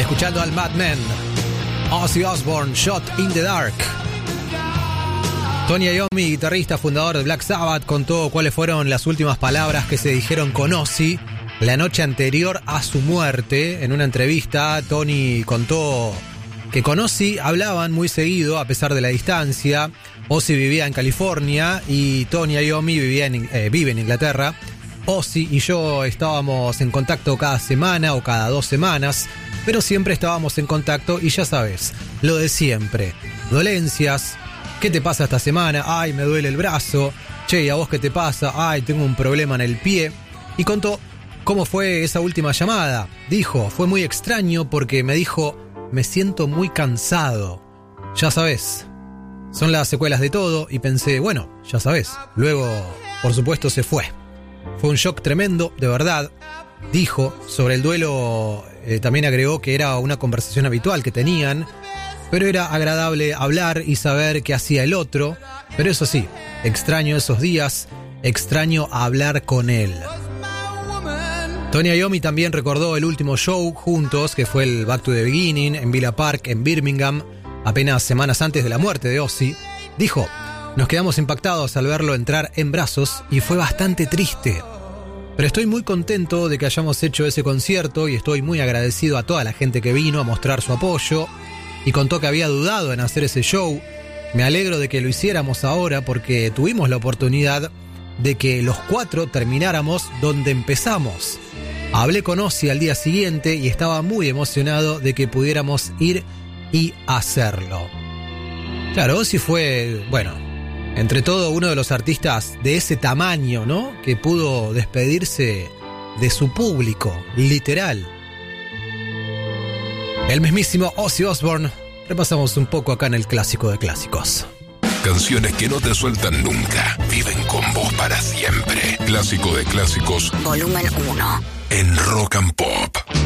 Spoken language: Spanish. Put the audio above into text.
escuchando al Madman. Ozzy Osbourne, Shot in the Dark. Tony Iommi, guitarrista fundador de Black Sabbath, contó cuáles fueron las últimas palabras que se dijeron con Ozzy la noche anterior a su muerte. En una entrevista, Tony contó que con Ozzy hablaban muy seguido a pesar de la distancia. Ozzy vivía en California y Tony Iommi vive en Inglaterra. Ozzy y yo estábamos en contacto cada semana o cada 2 semanas, pero siempre estábamos en contacto y ya sabes, lo de siempre. Dolencias, ¿qué te pasa esta semana? Ay, me duele el brazo. Che, ¿y a vos qué te pasa? Ay, tengo un problema en el pie. Y contó cómo fue esa última llamada. Dijo, fue muy extraño porque me dijo, me siento muy cansado. Ya sabes, son las secuelas de todo y pensé, bueno, ya sabes. Luego, por supuesto, se fue. Fue un shock tremendo, de verdad. Dijo sobre el duelo, también agregó que era una conversación habitual que tenían, pero era agradable hablar y saber qué hacía el otro. Pero eso sí, extraño esos días, extraño hablar con él. Tony Iommi también recordó el último show juntos, que fue el Back to the Beginning en Villa Park, en Birmingham, apenas semanas antes de la muerte de Ozzy. Dijo, nos quedamos impactados al verlo entrar en brazos y fue bastante triste. Pero estoy muy contento de que hayamos hecho ese concierto y estoy muy agradecido a toda la gente que vino a mostrar su apoyo y contó que había dudado en hacer ese show. Me alegro de que lo hiciéramos ahora porque tuvimos la oportunidad de que los 4 termináramos donde empezamos. Hablé con Ozzy al día siguiente y estaba muy emocionado de que pudiéramos ir y hacerlo. Claro, Ozzy fue, bueno, entre todo uno de los artistas de ese tamaño, ¿no? Que pudo despedirse de su público, literal. El mismísimo Ozzy Osbourne. Repasamos un poco acá en el Clásico de Clásicos. Canciones que no te sueltan nunca, viven con vos para siempre. Clásico de Clásicos, Volumen 1. En Rock and Pop.